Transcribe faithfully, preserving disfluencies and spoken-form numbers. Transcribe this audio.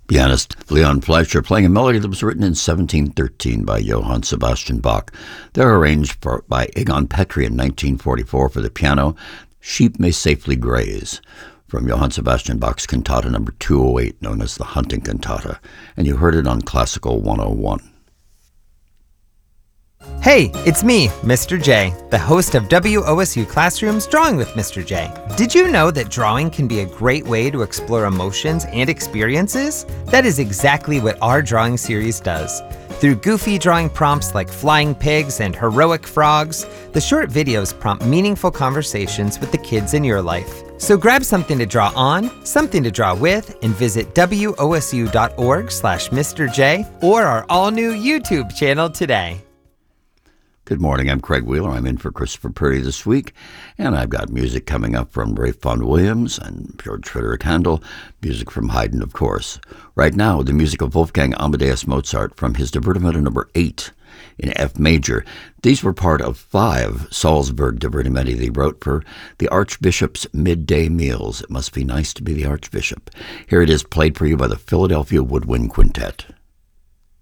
Pianist Leon Fleischer playing a melody that was written in seventeen thirteen by Johann Sebastian Bach. They're arranged for, by Egon Petri in nineteen forty-four for the piano. Sheep May Safely Graze, from Johann Sebastian Bach's Cantata number two oh eight, known as the Hunting Cantata, and you heard it on Classical one oh one. Hey, it's me, Mister J, the host of W O S U Classroom's Drawing with Mister J. Did you know that drawing can be a great way to explore emotions and experiences? That is exactly what our drawing series does. Through goofy drawing prompts like flying pigs and heroic frogs, the short videos prompt meaningful conversations with the kids in your life. So grab something to draw on, something to draw with, and visit W O S U dot org slash Mister J or our all-new YouTube channel today. Good morning, I'm Craig Wheeler. I'm in for Christopher Purdy this week, and I've got music coming up from Ralph Vaughan Williams and George Frederick Handel, music from Haydn, of course. Right now, the music of Wolfgang Amadeus Mozart from his Divertimento number eight in F major. These were part of five Salzburg divertimenti they wrote for the Archbishop's midday meals. It must be nice to be the Archbishop. Here it is, played for you by the Philadelphia Woodwind Quintet.